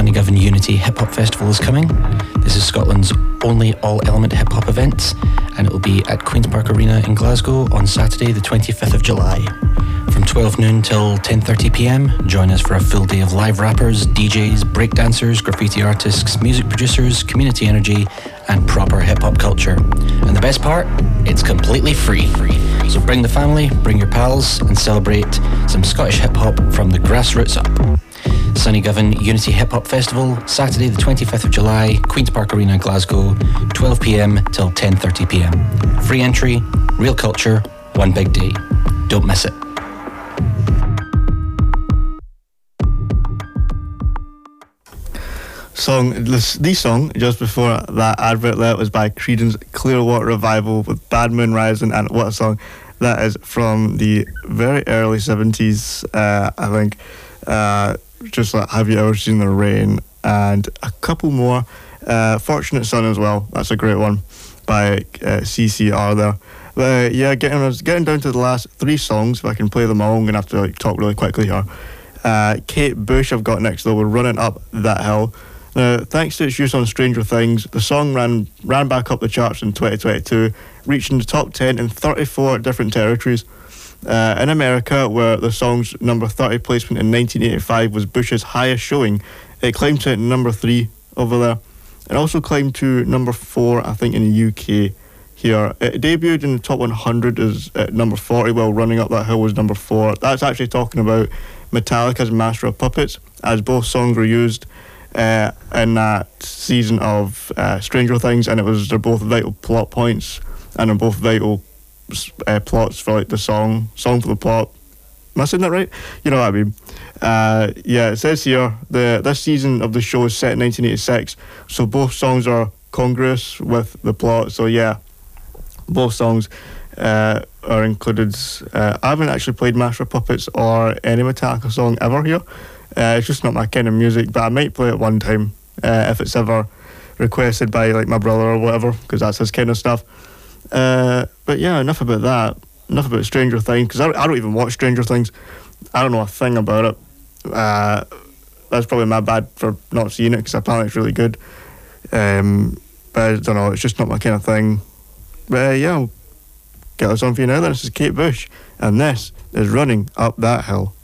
Sunnygovan Unity Hip Hop Festival is coming. This is Scotland's only all-element hip hop event, and it will be at Queen's Park Arena in Glasgow on Saturday the 25th of July. From 12 noon till 10:30 p.m, join us for a full day of live rappers, DJs, breakdancers, graffiti artists, music producers, community energy, and proper hip-hop culture. And the best part? It's completely free. So bring the family, bring your pals, and celebrate some Scottish hip-hop from the grassroots up. Sunnygovan Unity Hip Hop Festival, Saturday the 25th of July, Queen's Park Arena, Glasgow, 12 p.m. till 10:30 p.m. Free entry, real culture, one big day. Don't miss it. The song just before that advert there was by Creedence Clearwater Revival with Bad Moon Rising, and what a song that is, from the very early 70s, I think. Just like Have You Ever Seen the Rain, and a couple more. Fortunate Son as well, that's a great one by CCR there. But yeah, getting down to the last three songs. If I can play them all, I'm going to have to talk really quickly here. Kate Bush I've got next though, we're Running Up That Hill. Now, thanks to its use on Stranger Things, the song ran back up the charts in 2022, reaching the top 10 in 34 different territories. In America, where the song's number 30 placement in 1985 was Bush's highest showing, it climbed to number 3 over there. It also climbed to number 4, I think, in the UK here. It debuted in the top 100 as at number 40, while Running Up That Hill was number 4. That's actually talking about Metallica's Master of Puppets, as both songs were used in that season of Stranger Things, and they're both vital plot points, and they're both vital plots for like the song for the plot. Am I saying that right? You know what I mean. Yeah, it says here this season of the show is set in 1986, so both songs are congruous with the plot. So yeah, both songs are included. I haven't actually played Master of Puppets or any Metallica song ever here. It's just not my kind of music, but I might play it one time if it's ever requested by like my brother or whatever, because that's his kind of stuff. But yeah, enough about that. Enough about Stranger Things, because I don't even watch Stranger Things. I don't know a thing about it. That's probably my bad for not seeing it, because apparently it's really good. But I don't know, it's just not my kind of thing. But yeah, I'll get this on for you now then. This is Kate Bush, and this is Running Up That Hill.